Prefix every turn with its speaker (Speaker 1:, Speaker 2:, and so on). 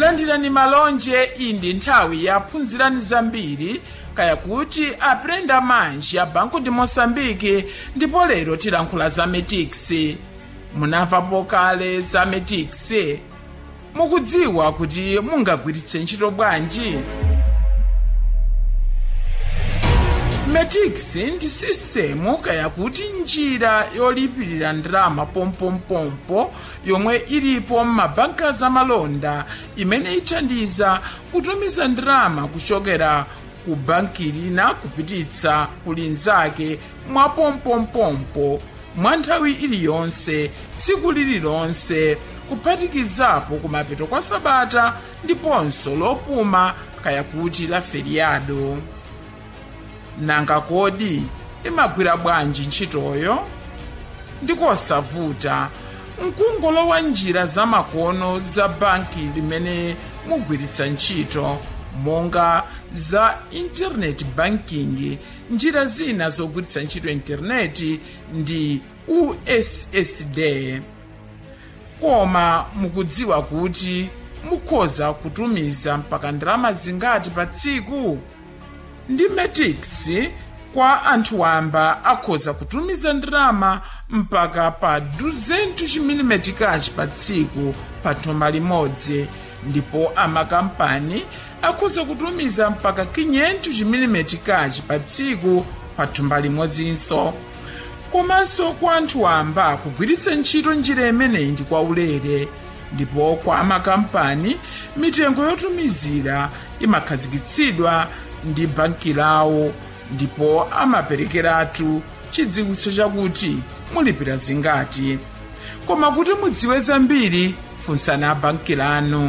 Speaker 1: landirani malonje. Iyi ndi nthawi ya phunzirani zambiri kaya kuti aprenda manji ya Banco de Moçambique, ndipo lero tilankhula za Metix. Munamvapo kale za Metix? Mukudziwa kuti mungagwiritse ntchito bwanji? Metix ndi sistemu kaya kuti njira yolipirira ndalama pompompompo yomwe ilipo m'mabanka zamalonda, imene ithandiza kutumiza ndalama kuchokera ku banki lina kupititsa ku linzake mwa pompompompo mwa nthawi iliyonse, tsiku lililonse, kuphatikizapo kumapeto kwa sabata ndiponso lopuma kaya kuti la feriado. Nanga kodi imagwira bwanji ntchitoyo? Ndikosavuta, mkungolowa njira zamakono za banki limene mugwiritsa ntchito, monga za internet banking. Njira zina zogwiritsa ntchito intaneti ndi USSD. Koma mukudziwa kuti mukhoza kutumiza mpaka ndalama zingati pa tsiku? Ndi Metix, kwa anthu wamba akhoza kutumiza ndalama mpaka pa 200 mm pa tsiku pa thumba limodzi, ndipo amakampani akhoza kutumiza mpaka 500 mm pa tsiku pa thumba limodzinso. Komanso kwa anthu wamba kugwiritsa ntchito njira imeneyi ndi kwaulere, ndipo kwa amakampani mitengo yotumizira imakhazikitsidwa ndi banki lawo, ndipo amaperekeratu chidziwitso chakuti mulipira zingati. Koma kuti mudziwe zambiri, funsani banki lanu.